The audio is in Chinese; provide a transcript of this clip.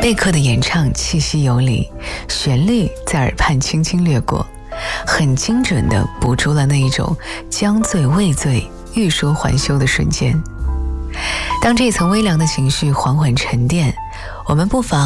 贝克的演唱气息有理，旋律在耳畔轻轻掠过，很精准地捕捉了那一种将醉未醉欲说还休的瞬间。当这层微凉的情绪缓缓沉淀，我们不妨